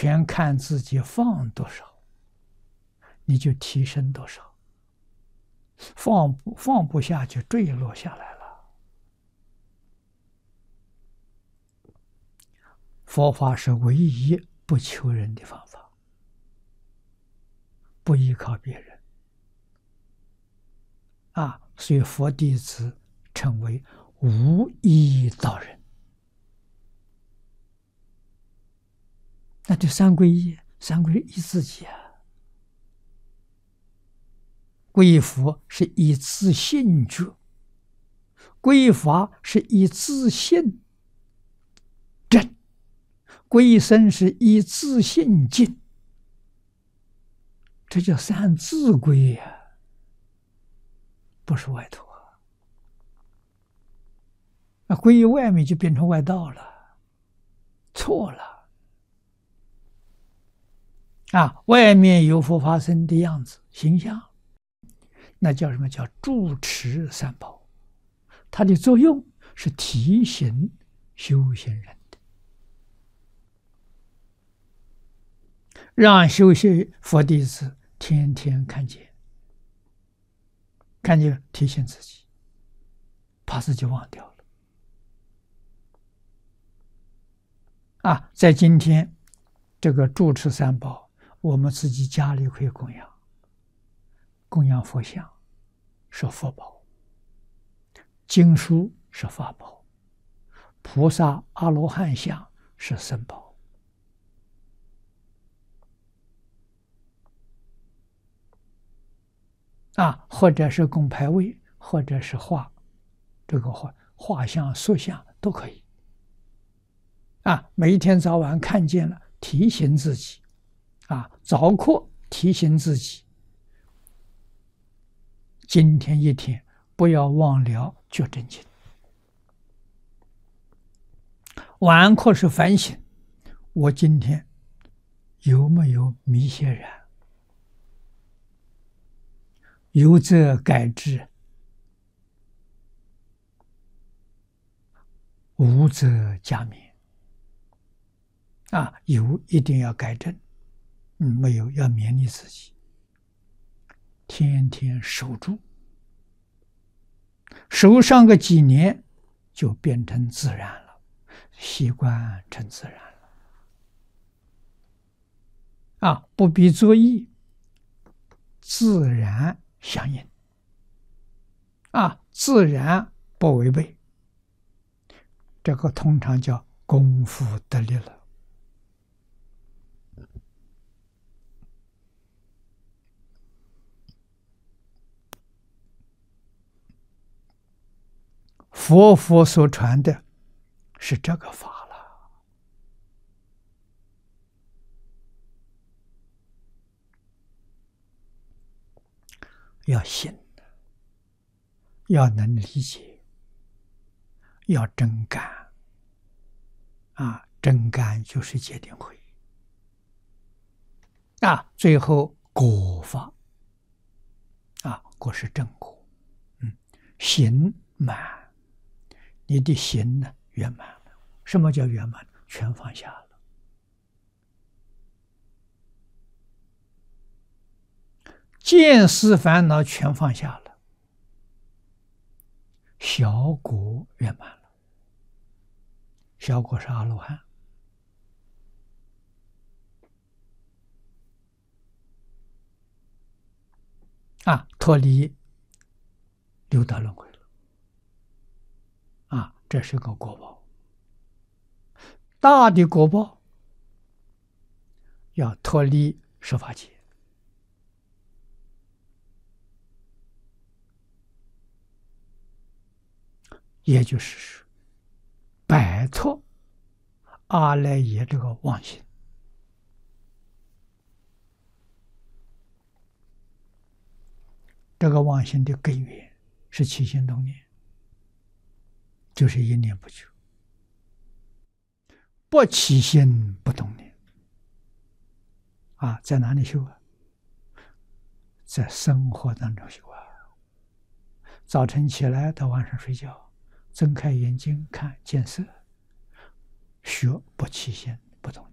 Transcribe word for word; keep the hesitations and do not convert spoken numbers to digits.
全看自己放多少，你就提升多少。放不放不下就坠落下来了。佛法是唯一不求人的方法，不依靠别人啊，所以佛弟子称为无依道人。那这三皈依，三皈依自己啊。皈依佛是以自信觉，皈依法是以自信正，皈依僧是以自信净。这叫三自皈呀、啊，不是外头啊。那皈依外面就变成外道了，错了。啊，外面有佛法僧的样子形象，那叫什么？叫住持三宝，它的作用是提醒修行人的，让修行佛弟子天天看见，看见提醒自己，怕自己忘掉了。啊，在今天这个住持三宝，我们自己家里可以供养，供养佛像是佛宝，经书是法宝，菩萨阿罗汉像是僧宝。啊，或者是供牌位，或者是画这个画画像、塑像都可以。啊，每一天早晚看见了，提醒自己，啊，早课提醒自己，今天一天不要忘了觉真经。晚课是反省，我今天有没有迷歇然？有则改之，无则加勉。啊，有一定要改正，嗯，没有要勉励自己，天天守住，守上个几年就变成自然了，习惯成自然了。啊，不必作意，自然相应。啊，自然不违背，这个通常叫功夫得力了。佛佛所传的是这个法了，要信，要能理解，要真干。啊，真干就是戒定慧。啊，最后果法。啊，果是正果。嗯，行满。你的行呢圆满了。什么叫圆满？全放下了。见思烦恼全放下了，小果圆满了。小果是阿罗汉。啊，脱离六道轮回了。啊，这是个果报。大的果报要脱离十法界，也就是摆脱阿赖耶这个妄心。这个妄心的根源是起心动念，就是一念不求，不起心不动念。啊，在哪里修啊？在生活当中修啊。早晨起来到晚上睡觉，睁开眼睛看见色，学不起心不动